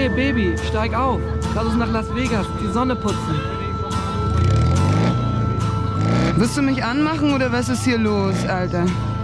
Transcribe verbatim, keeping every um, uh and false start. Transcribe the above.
Hey Baby, steig auf. Lass uns nach Las Vegas, die Sonne putzen. Wirst du mich anmachen oder was ist hier los, Alter?